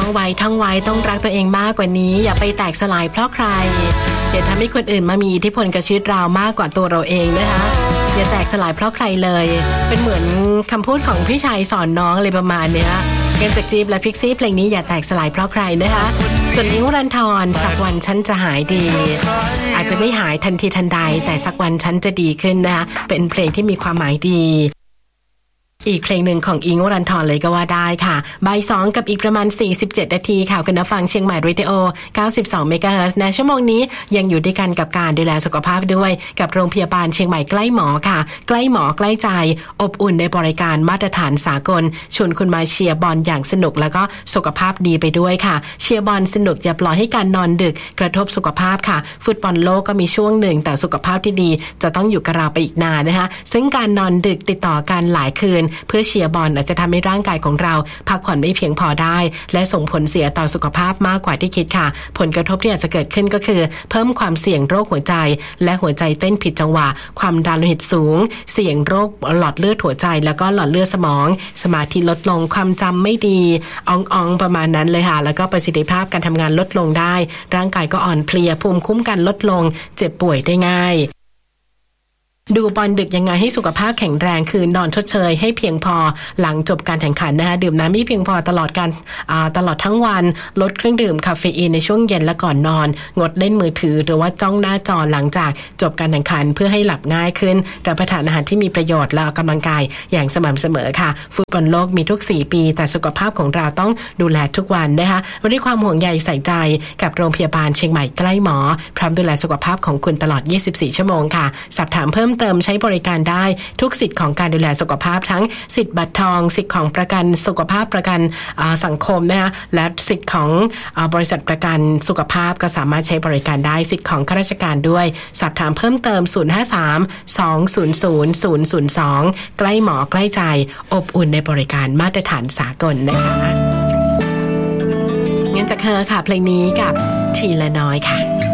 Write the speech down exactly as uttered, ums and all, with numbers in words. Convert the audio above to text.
ไว้ท่องไว้ต้องรักตัวเองมากกว่านี้อย่าไปแตกสลายเพราะใครอย่าทำให้คนอื่นมามีอิทธิพลกับชีวิตเรามากกว่าตัวเราเองนะคะอย่าแตกสลายเพราะใครเลยเป็นเหมือนคำพูดของพี่ชายสอนน้องเลยประมาณเนี้ยเกนจากจีบและพิกซี่เพลงนี้อย่าแตกสลายเพราะใครนะคะส่วนนิ้วรันทรสักวันฉันจะหายดีอาจจะไม่หายทันทีทันใดแต่สักวันฉันจะดีขึ้นนะคะเป็นเพลงที่มีความหมายดีอีกเพลงหนึ่งของอิงค์วรันธรเลยก็ว่าได้ค่ะบ่ายสองกับอีกประมาณสี่สิบเจ็ดนาทีค่ะคุณผู้ฟังเชียงใหม่เรดิโอเก้าสิบสองเมกะเฮิรตซ์ในชั่วโมงนี้ยังอยู่ด้วยกันกับการดูแลสุขภาพด้วยกับโรงพยาบาลเชียงใหม่ใกล้หมอค่ะใกล้หมอใกล้ใจอบอุ่นในบริการมาตรฐานสากลชวนคุณมาเชียร์บอลอย่างสนุกแล้วก็สุขภาพดีไปด้วยค่ะเชียร์บอลสนุกอย่าปล่อยให้การนอนดึกกระทบสุขภาพค่ะฟุตบอลโลกก็มีช่วงหนึ่งแต่สุขภาพที่ดีจะต้องอยู่กับเราไปอีกนานนะคะซึ่งการนอนดึกติดต่อกันหลายคืนเพื่อเชียร์บอลอาจจะทำให้ร่างกายของเราพักผ่อนไม่เพียงพอได้และส่งผลเสียต่อสุขภาพมากกว่าที่คิดค่ะผลกระทบที่อาจจะเกิดขึ้นก็คือเพิ่มความเสี่ยงโรคหัวใจและหัวใจเต้นผิดจังหวะความดันโลหิตสูงเสี่ยงโรคหลอดเลือดหัวใจแล้วก็หลอดเลือดสมองสมาธิลดลงความจำไม่ดีอ่องๆประมาณนั้นเลยค่ะแล้วก็ประสิทธิภาพการทำงานลดลงได้ร่างกายก็อ่อนเพลียภูมิคุ้มกันลดลงเจ็บป่วยได้ง่ายดูบอลดึกยังไงให้สุขภาพแข็งแรงคือนอนชดเชยให้เพียงพอหลังจบการแข่งขันนะคะดื่มน้ำให้เพียงพอตลอดการตลอดทั้งวันลดเครื่องดื่มคาเฟอีนในช่วงเย็นและก่อนนอนงดเล่นมือถือหรือว่าจ้องหน้าจอหลังจากจบการแข่งขันเพื่อให้หลับง่ายขึ้นรับประทานอาหารที่มีประโยชน์และออกกำลังกายอย่างสม่ำเสมอค่ะฟุตบอลโลกมีทุกสี่ปีแต่สุขภาพของเราต้องดูแลทุกวันนะคะด้วยความห่วงใยใส่ใจกับโรงพยาบาลเชียงใหม่ใกล้หมอพร้อมดูแลสุขภาพของคุณตลอดยี่สิบสี่ชั่วโมงค่ะสอบถามเพิ่มเติมใช้บริการได้ทุกสิทธิ์ของการดูแลสุขภาพทั้งสิทธิ์บัตรทองสิทธิ์ของประกันสุขภาพประกันสังคมนะคะและสิทธิ์ของบริษัทประกันสุขภาพก็สามารถใช้บริการได้สิทธิ์ของข้าราชการด้วยสอบถามเพิ่มเติมศูนย์ ห้า สาม สอง ศูนย์ ศูนย์ ศูนย์ ศูนย์ สองใกล้หมอใกล้ใจอบอุ่นในบริการมาตรฐานสากลนะคะงั้นจากเธอค่ะเพลงนี้กับทีละน้อยค่ะ